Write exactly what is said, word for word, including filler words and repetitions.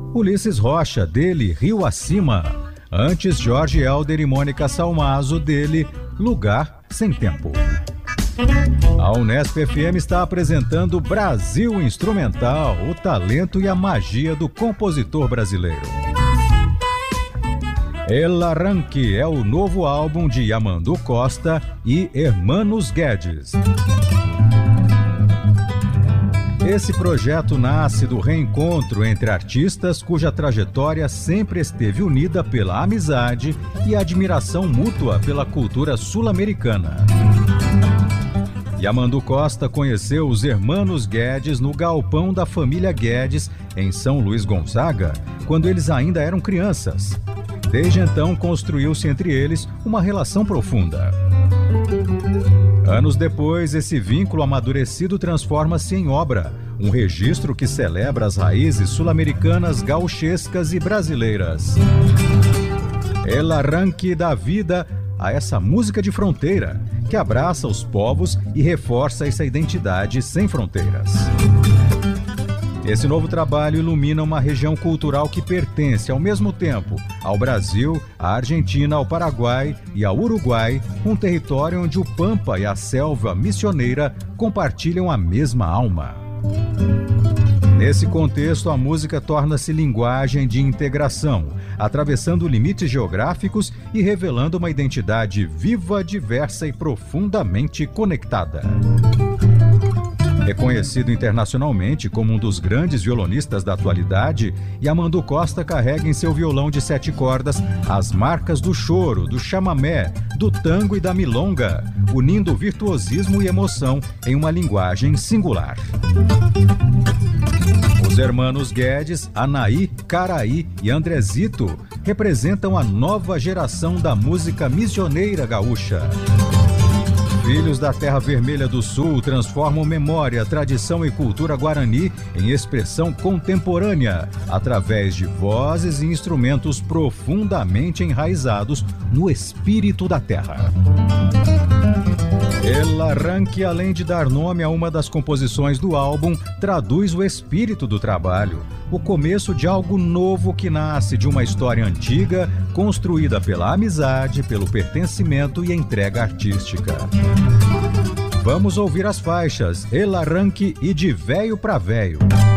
Ulisses Rocha, dele Rio Acima. Antes, Jorge Helder e Mônica Salmazo, dele Lugar Sem Tempo. A Unesp F M está apresentando Brasil Instrumental, o talento e a magia do compositor brasileiro. El Arranque é o novo álbum de Yamandu Costa e Hermanos Guedes. Esse projeto nasce do reencontro entre artistas cuja trajetória sempre esteve unida pela amizade e admiração mútua pela cultura sul-americana. Yamandu Costa conheceu os Hermanos Guedes no galpão da família Guedes, em São Luís Gonzaga, quando eles ainda eram crianças. Desde então, construiu-se entre eles uma relação profunda. Anos depois, esse vínculo amadurecido transforma-se em obra, um registro que celebra as raízes sul-americanas, gauchescas e brasileiras. El Arranque dá vida a essa música de fronteira, que abraça os povos e reforça essa identidade sem fronteiras. Esse novo trabalho ilumina uma região cultural que pertence ao mesmo tempo ao Brasil, à Argentina, ao Paraguai e ao Uruguai, um território onde o Pampa e a selva missioneira compartilham a mesma alma. Nesse contexto, a música torna-se linguagem de integração, atravessando limites geográficos e revelando uma identidade viva, diversa e profundamente conectada. Reconhecido internacionalmente como um dos grandes violonistas da atualidade, Yamandu Costa carrega em seu violão de sete cordas as marcas do choro, do chamamé, do tango e da milonga, unindo virtuosismo e emoção em uma linguagem singular. Os Hermanos Guedes, Anaí, Caraí e Andrezito representam a nova geração da música missioneira gaúcha. Filhos da Terra Vermelha do Sul transformam memória, tradição e cultura guarani em expressão contemporânea, através de vozes e instrumentos profundamente enraizados no espírito da terra. El Arranque, além de dar nome a uma das composições do álbum, traduz o espírito do trabalho, o começo de algo novo que nasce de uma história antiga, construída pela amizade, pelo pertencimento e entrega artística. Vamos ouvir as faixas El Arranque e De Véio Pra Véio.